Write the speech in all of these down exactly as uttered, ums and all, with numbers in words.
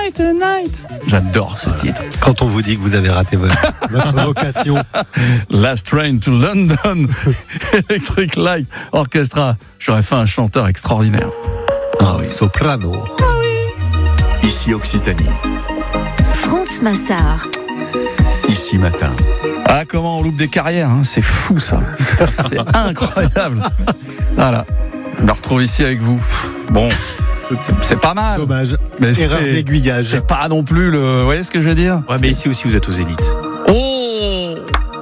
tonight, tonight. J'adore ce titre. Quand on vous dit que vous avez raté votre, votre vocation. Last Train to London, Electric Light Orchestra. J'aurais fait un chanteur extraordinaire. Ah oui, soprano. Ah oui. Ici Occitanie. France Massard. Ici Matin. Ah, comment on loupe des carrières, hein. C'est fou ça. C'est incroyable. Voilà. Je me retrouve ici avec vous. Bon, c'est, c'est pas mal. Dommage. Mais Erreur c'est, d'aiguillage. c'est pas non plus le. Vous voyez ce que je veux dire? Ouais, mais ici aussi vous êtes aux Zénith. Oh!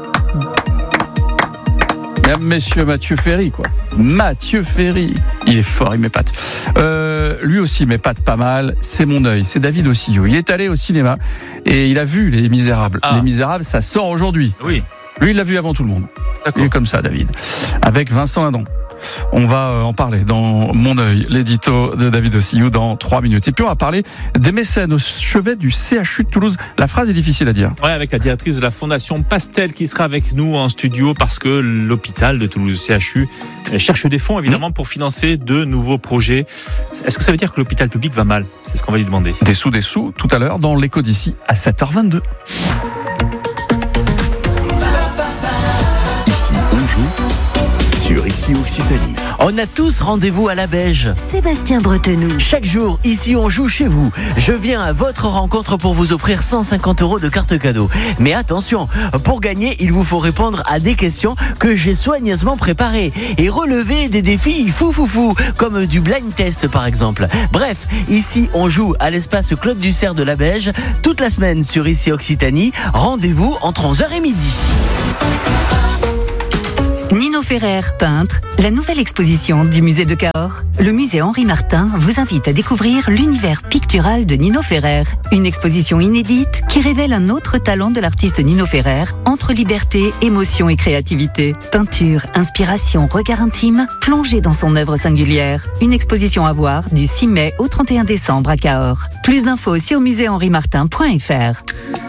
Même Monsieur Mathieu Ferry, quoi. Mathieu Ferry. Il est fort, il m'épate. Euh, lui aussi m'épate pas mal. C'est mon œil. C'est David Ossillou. Il est allé au cinéma et il a vu Les Misérables. Ah. Les Misérables, ça sort aujourd'hui. Oui. Lui, il l'a vu avant tout le monde. D'accord. Il est comme ça, David. Avec Vincent Lindon. On va en parler dans Mon œil, l'édito de David Ossillou dans trois minutes. Et puis on va parler des mécènes au chevet du C H U de Toulouse. La phrase est difficile à dire. Ouais, avec la directrice de la Fondation Pastel qui sera avec nous en studio parce que l'hôpital de Toulouse C H U cherche des fonds évidemment mmh. pour financer de nouveaux projets. Est-ce que ça veut dire que l'hôpital public va mal? C'est ce qu'on va lui demander. Des sous, des sous, tout à l'heure dans l'écho d'ici à sept heures vingt-deux. Ici, on joue sur Ici Occitanie. On a tous rendez-vous à la Beige. Sébastien Bretenoux. Chaque jour, ici, on joue chez vous. Je viens à votre rencontre pour vous offrir cent cinquante euros de carte cadeau. Mais attention, pour gagner, il vous faut répondre à des questions que j'ai soigneusement préparées et relever des défis fou fou fou, comme du blind test par exemple. Bref, ici, on joue à l'espace Claude Dussert de la Beige toute la semaine sur Ici Occitanie. Rendez-vous entre onze heures et midi. Nino Ferrer, peintre, la nouvelle exposition du musée de Cahors. Le musée Henri Martin vous invite à découvrir l'univers pictural de Nino Ferrer. Une exposition inédite qui révèle un autre talent de l'artiste Nino Ferrer entre liberté, émotion et créativité. Peinture, inspiration, regard intime, plongé dans son œuvre singulière. Une exposition à voir du six mai au trente et un décembre à Cahors. Plus d'infos sur musée henri martin point f r.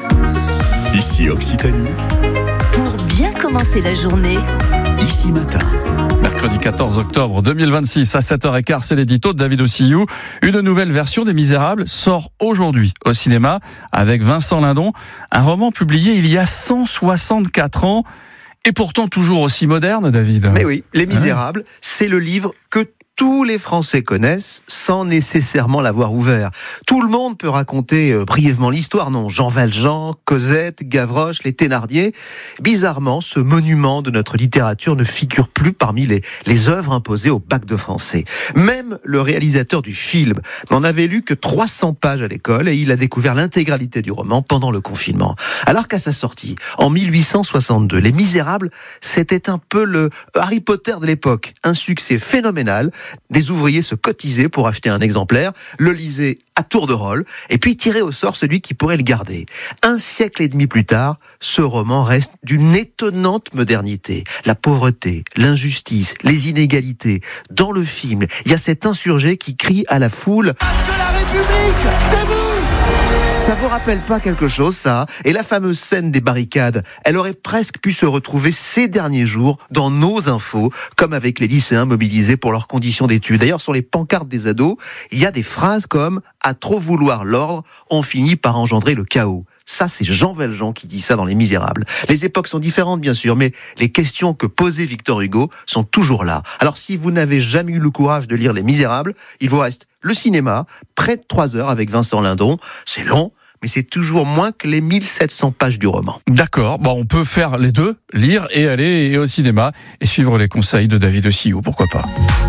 Ici Occitanie. Pour bien commencer la journée. Ici Matin. Mercredi quatorze octobre deux mille vingt-six à sept heures quinze, c'est l'édito de David Ossillou. Une nouvelle version des Misérables sort aujourd'hui au cinéma avec Vincent Lindon. Un roman publié il y a cent soixante-quatre ans et pourtant toujours aussi moderne, David. Mais oui, Les Misérables, hein c'est le livre que tous les Français connaissent sans nécessairement l'avoir ouvert. Tout le monde peut raconter euh, brièvement l'histoire, non? Jean Valjean, Cosette, Gavroche, les Thénardier. Bizarrement, ce monument de notre littérature ne figure plus parmi les, les œuvres imposées au bac de français. Même le réalisateur du film n'en avait lu que trois cents pages à l'école et il a découvert l'intégralité du roman pendant le confinement. Alors qu'à sa sortie, en mille huit cent soixante-deux, Les Misérables, c'était un peu le Harry Potter de l'époque. Un succès phénoménal. Des ouvriers se cotisaient pour acheter un exemplaire, le lisaient à tour de rôle, et puis tiraient au sort celui qui pourrait le garder. Un siècle et demi plus tard, ce roman reste d'une étonnante modernité. La pauvreté, l'injustice, les inégalités. Dans le film, il y a cet insurgé qui crie à la foule « Parce que la République, c'est vous !» Ça vous rappelle pas quelque chose, ça? Et la fameuse scène des barricades, elle aurait presque pu se retrouver ces derniers jours dans nos infos, comme avec les lycéens mobilisés pour leurs conditions d'études. D'ailleurs, sur les pancartes des ados, il y a des phrases comme « À trop vouloir l'ordre, on finit par engendrer le chaos ». Ça, c'est Jean Valjean qui dit ça dans Les Misérables. Les époques sont différentes, bien sûr, mais les questions que posait Victor Hugo sont toujours là. Alors, si vous n'avez jamais eu le courage de lire Les Misérables, il vous reste le cinéma, près de trois heures avec Vincent Lindon. C'est long, mais c'est toujours moins que les mille sept cents pages du roman. D'accord, bon, on peut faire les deux, lire et aller au cinéma et suivre les conseils de David Ossillou, pourquoi pas.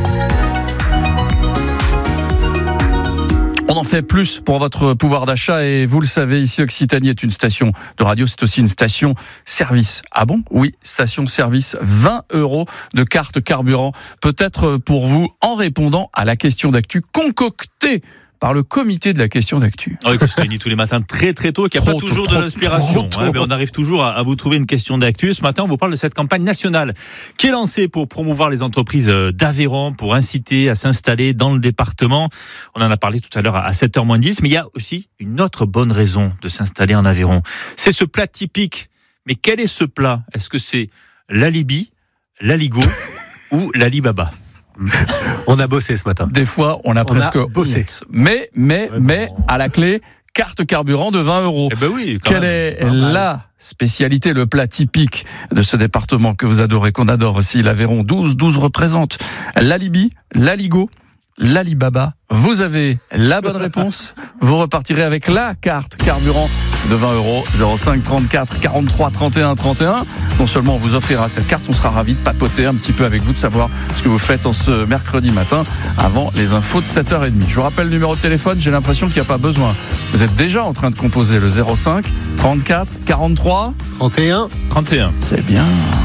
On en fait plus pour votre pouvoir d'achat et vous le savez, ici Occitanie est une station de radio, c'est aussi une station service. Ah bon? Oui, station service, vingt euros de carte carburant, peut-être pour vous en répondant à la question d'actu concoctée par le comité de la question d'actu. Oui, qui se réunit tous les matins très très tôt et qui n'a pas toujours tôt, de l'inspiration. trop, Ouais, trop. mais on arrive toujours à, à vous trouver une question d'actu. Ce matin, on vous parle de cette campagne nationale qui est lancée pour promouvoir les entreprises d'Aveyron, pour inciter à s'installer dans le département. On en a parlé tout à l'heure à sept heures moins dix, mais il y a aussi une autre bonne raison de s'installer en Aveyron. C'est ce plat typique. Mais quel est ce plat? Est-ce que c'est l'alibi, l'aligot ou l'alibaba? On a bossé ce matin. Des fois, on a On presque a bossé. honte. Mais, mais, Ouais, mais, bon. à la clé, carte carburant de vingt euros. Eh ben oui. Quand Quelle même. est Pas mal. la spécialité, le plat typique de ce département que vous adorez, qu'on adore aussi, l'Aveyron? douze, douze représente l'alibi, l'aligot, l'alibaba. Vous avez la bonne réponse. Vous repartirez avec la carte carburant de vingt euros. zéro cinq trente-quatre quarante-trois trente et un trente et un. Non seulement on vous offrira cette carte, on sera ravis de papoter un petit peu avec vous, de savoir ce que vous faites en ce mercredi matin avant les infos de sept heures trente. Je vous rappelle le numéro de téléphone, j'ai l'impression qu'il n'y a pas besoin. Vous êtes déjà en train de composer le zéro cinq trente-quatre quarante-trois trente et un trente et un. C'est bien.